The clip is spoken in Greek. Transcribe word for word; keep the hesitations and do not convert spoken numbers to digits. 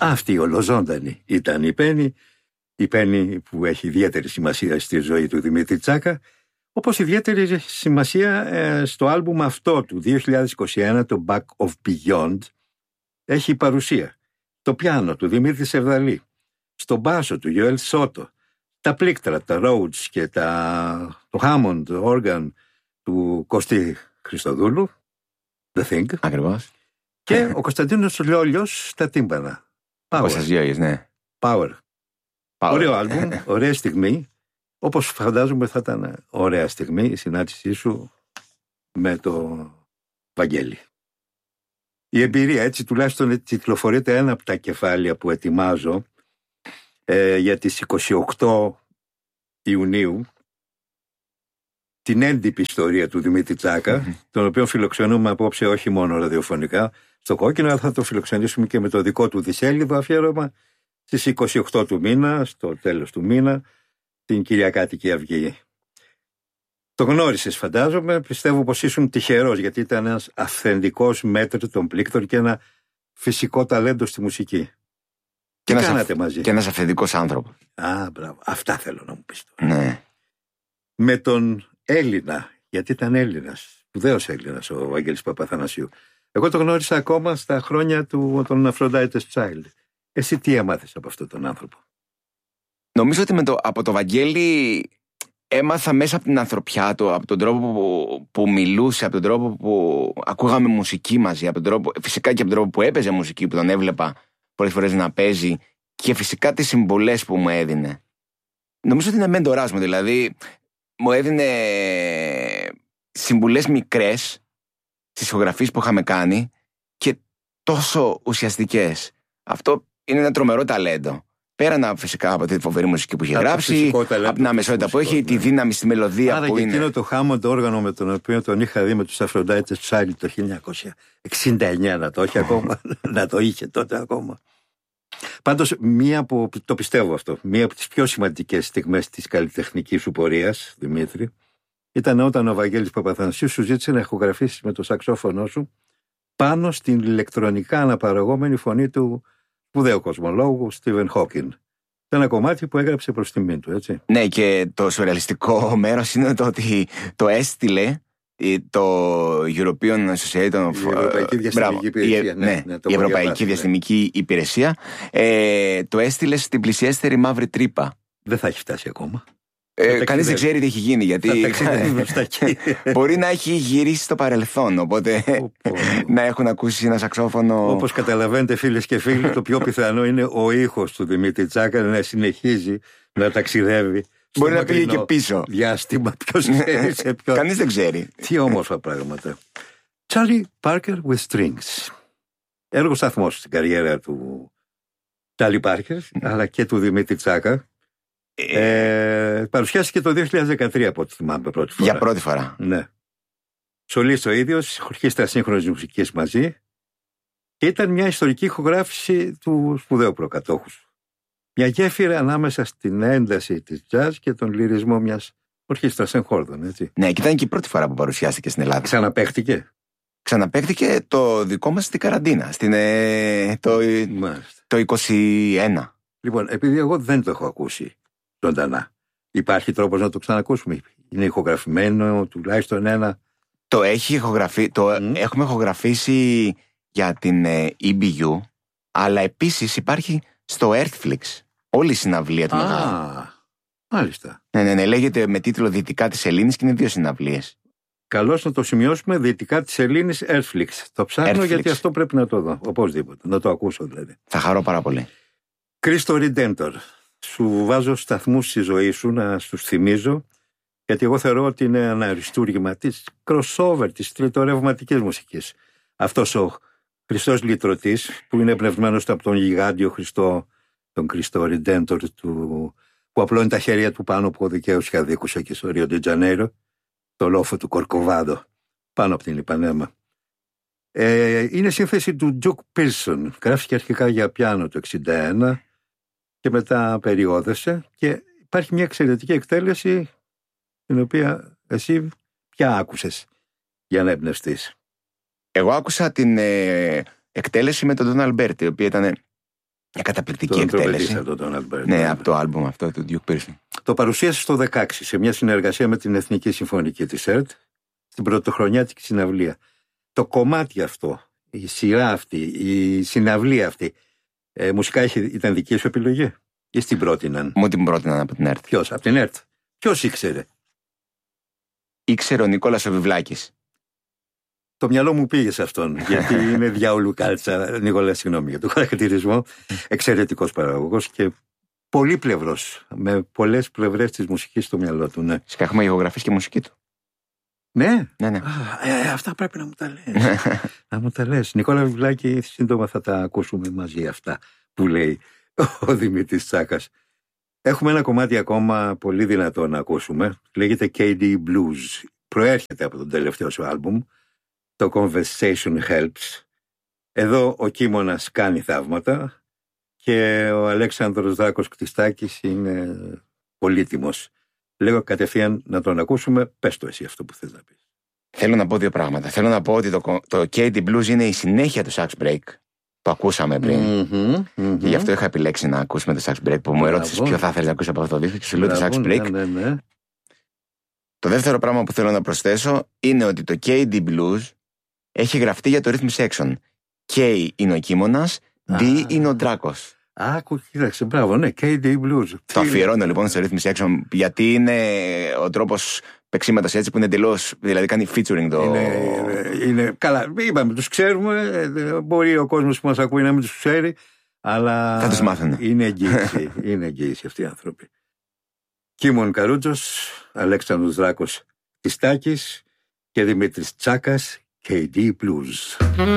Αυτή ολοζώντανη ήταν η Πέννη, η Πέννη που έχει ιδιαίτερη σημασία στη ζωή του Δημήτρη Τσάκα, όπως ιδιαίτερη σημασία ε, στο άλμπουμ αυτό του δύο χιλιάδες είκοσι ένα, το Back of Beyond, έχει η παρουσία το πιάνο του Δημήτρη Σεβδαλή, στο μπάσο του Γιωέλ Σότο, τα πλήκτρα, τα Rhodes και τα, το Hammond organ του Κώστη Χριστοδούλου, The Thing. Ακριβώς. Και ο Κωνσταντίνος Λιόλιος στα τύμπανα. Power. Κώστας Λιόλιος, ναι. Power. Power. Ωραίο άλμπουμ, ωραία στιγμή. Όπως φαντάζομαι θα ήταν ωραία στιγμή η συνάντησή σου με το Βαγγέλη. Η εμπειρία, έτσι τουλάχιστον κυκλοφορείται ένα από τα κεφάλαια που ετοιμάζω ε, για τις είκοσι οκτώ Ιουνίου, την έντυπη ιστορία του Δημήτρη Τσάκα, mm-hmm. τον οποίο φιλοξενούμε απόψε όχι μόνο ραδιοφωνικά στο Κόκκινο, αλλά θα το φιλοξενήσουμε και με το δικό του δισέλιδο αφιέρωμα στις είκοσι οκτώ του μήνα, στο τέλος του μήνα, την Κυριακάτικη Αυγή. Το γνώρισες φαντάζομαι, πιστεύω πως ήσουν τυχερός, γιατί ήταν ένας αυθεντικός μέτρ των πλήκτρων και ένα φυσικό ταλέντο στη μουσική. Και τι κάνατε μαζί? Και ένας αυθεντικός άνθρωπος. Α, μπράβο. Αυτά θέλω να μου πεις τώρα. Ναι. Με τον Έλληνα, γιατί ήταν Έλληνας, σπουδαίος Έλληνας ο Βαγγέλης Παπαθανασίου. Εγώ το γνώρισα ακόμα στα χρόνια του των Aphrodite's Child. Εσύ τι έμαθες από αυτόν τον άνθρωπο? Νομίζω ότι με το, από το Βαγγέλη έμαθα μέσα από την ανθρωπιά του, από τον τρόπο που, που μιλούσε, από τον τρόπο που ακούγαμε μουσική μαζί, από τον τρόπο, φυσικά και από τον τρόπο που έπαιζε μουσική, που τον έβλεπα πολλές φορές να παίζει, και φυσικά τις συμβολές που μου έδινε. Νομίζω ότι είναι μέντοράς μου, δηλαδή μου έδινε συμβουλές μικρές στις ηχογραφίες που είχαμε κάνει και τόσο ουσιαστικές. Αυτό είναι ένα τρομερό ταλέντο. Πέραν φυσικά από τη φοβερή μουσική που έχει από γράψει, από την αμεσότητα που έχει, ναι. τη δύναμη στη μελωδία. Άρα που και είναι. Εκείνο το Hammond όργανο με τον οποίο τον είχα δει με τους Aphrodite's Child το χίλια εννιακόσια εξήντα εννιά, να το έχει ακόμα, να το είχε τότε ακόμα. Πάντως, μία από, το πιστεύω αυτό, μία από τις πιο σημαντικές στιγμές της καλλιτεχνικής σου πορείας, Δημήτρη, ήταν όταν ο Βαγγέλης Παπαθανασίου σου ζήτησε να ηχογραφήσεις με το σαξόφωνο σου πάνω στην ηλεκτρονικά αναπαραγόμενη φωνή του σπουδαίου κοσμολόγου Στίβεν Χόκκιν. Ένα κομμάτι που έγραψε προς τιμήν του, έτσι. Ναι, και το σουρεαλιστικό μέρος είναι το ότι το έστειλε το European Association of... Η Ευρωπαϊκή Διαστημική Υπηρεσία. Η, ναι, ναι, η Ευρωπαϊκή Διαστημική ναι. Υπηρεσία ε, το έστειλε στην πλησιέστερη μαύρη τρύπα. Δεν θα έχει φτάσει ακόμα. Ε, κανείς δεν ξέρει τι έχει γίνει, γιατί μπορεί να έχει γυρίσει στο παρελθόν, οπότε να έχουν ακούσει ένα σαξόφωνο. Όπως καταλαβαίνετε, φίλες και φίλοι, το πιο πιθανό είναι ο ήχος του Δημήτρη Τσάκα να συνεχίζει να ταξιδεύει. Μπορεί να πήγε και πίσω. Διάστημα, ποιος ξέρει σε ποιο. Κανείς δεν ξέρει. Τι όμορφα πράγματα. Charlie Parker with Strings. Έργο σταθμός στην καριέρα του Charlie Parker, αλλά και του Δημήτρη Τσάκα. Ε, παρουσιάστηκε το δύο χιλιάδες δεκατρία από ό,τι θυμάμαι πρώτη φορά. Για πρώτη φορά. Ναι. Σολίστ ο ίδιος, ορχήστρα σύγχρονης μουσικής μαζί, και ήταν μια ιστορική ηχογράφηση του σπουδαίου προκατόχου. Μια γέφυρα ανάμεσα στην ένταση της jazz και τον λυρισμό μιας ορχήστρας εγχόρδων, έτσι. Ναι, και ήταν και η πρώτη φορά που παρουσιάστηκε στην Ελλάδα. Ξαναπαίχτηκε. Ξαναπαίχτηκε το δικό μας στην καραντίνα, στην, ε, το, το είκοσι ένα. Λοιπόν, επειδή εγώ δεν το έχω ακούσει ζωντανά, υπάρχει τρόπος να το ξανακούσουμε? Είναι ηχογραφημένο τουλάχιστον ένα? Το, έχει ηχογραφεί, το mm. έχουμε ηχογραφήσει για την ε, ι μπι γιου, αλλά επίσης υπάρχει στο Earthflix όλη η συναυλία του Μεγάλου. Α, μάλιστα. Ναι, ναι, ναι, λέγεται με τίτλο Δυτικά της Ελλήνης και είναι δύο συναυλίες. Καλώς να το σημειώσουμε, Δυτικά της Ελλήνης, Earthflix. Το ψάχνω Earthflix. Γιατί αυτό πρέπει να το δω, οπωσδήποτε, να το ακούσω δηλαδή. Θα χαρώ πάρα πολύ. Cristo Redentor. Σου βάζω σταθμούς στη ζωή σου να στους θυμίζω, γιατί εγώ θεωρώ ότι είναι ένα αριστούργημα της crossover, της τριτορευματικής μουσικής. Αυτός ο Χριστός Λυτρωτής, που είναι εμπνευσμένος από τον γιγάντιο Χριστό, τον Cristo Redentor, του, που απλώνει τα χέρια του πάνω από δικαίους καδίκους εκεί στο Ρίο ντε Τζανέιρο, το λόφο του Κορκοβάδο, πάνω από την Ιπανέμα. Ε, είναι σύνθεση του Duke Pearson, γράφηκε αρχικά για πιάνο το εξήντα ένα και μετά περιόδευσε, και υπάρχει μια εξαιρετική εκτέλεση την οποία εσύ ποια άκουσες για να εμπνευστείς? Εγώ άκουσα την ε, εκτέλεση με τον Ντον Αλμπέρτη, η οποία ήταν Μια καταπληκτική τον εκτέλεση. τον Donald Byrd. Ναι, από το άλμπουμ αυτό του Duke Pearson. Το παρουσίασε στο δεκαέξι σε μια συνεργασία με την Εθνική Συμφωνική της ΕΡΤ στην πρωτοχρονιάτικη συναυλία. Το κομμάτι αυτό, η σειρά αυτή, η συναυλία αυτή, ε, μουσικά είχε, ήταν δική σου επιλογή ή στην πρότειναν? Μου την πρότειναν από την ΕΡΤ. Ποιος, από την ΕΡΤ? Ποιος ήξερε? Ήξερε ο Νικόλας ο Βιβλάκης. Το μυαλό μου πήγε σε αυτόν, γιατί είναι διάολου κάλτσα. Νικόλα, συγγνώμη για τον χαρακτηρισμό. Εξαιρετικός παραγωγός και πολύπλευρος, με πολλές πλευρές της μουσικής στο μυαλό του. Ναι. Φυσικά έχουμε ηχογραφήσει και μουσική του. Ναι. Ναι, ναι. Α, ε, αυτά πρέπει να μου τα λες. να μου τα λες. Νικόλα Βιβλάκη, σύντομα θα τα ακούσουμε μαζί αυτά που λέει ο Δημήτρης Τσάκας. Έχουμε ένα κομμάτι ακόμα πολύ δυνατό να ακούσουμε. Λέγεται κέι ντι Blues. Προέρχεται από τον τελευταίο σου άλμπουμ. Το Conversation Helps. Εδώ ο Κίμωνας κάνει θαύματα και ο Αλέξανδρος Δράκος Κτιστάκης είναι πολύτιμος. Λέγω κατευθείαν να τον ακούσουμε. Πες το εσύ αυτό που θες να πεις. Θέλω να πω δύο πράγματα. Θέλω να πω ότι το, το κέι ντι Blues είναι η συνέχεια του Sax Break που ακούσαμε πριν. Mm-hmm, mm-hmm. Και γι' αυτό είχα επιλέξει να ακούσουμε το Sax Break που μου ερώτησες ποιο θα ήθελες να ακούσεις από αυτό το δίσκο και σου λέω το Sax Break. Ναι, ναι, ναι. Το δεύτερο πράγμα που θέλω να προσθέσω είναι ότι το κέι ντι Blues έχει γραφτεί για το rhythm section. K είναι ο Κίμωνας, D είναι ο Δράκος. Άκου, κοίταξε, μπράβο, ναι, κέι ντι Blues. Το αφιερώνω λοιπόν στο rhythm section γιατί είναι ο τρόπος παίξήματος έτσι που είναι εντελώς, δηλαδή κάνει featuring το... Είναι, είναι, είναι, καλά, είπαμε, τους ξέρουμε, μπορεί ο κόσμος που μας ακούει να μην τους ξέρει, αλλά θα τους μάθαινε. Είναι εγγύηση, είναι εγγύηση αυτοί οι άνθρωποι. Κίμων Καρούτζος, Αλέξανδρος Δράκος Κτιστάκης και Δημήτρης Τσάκας, κέι ντι Blues.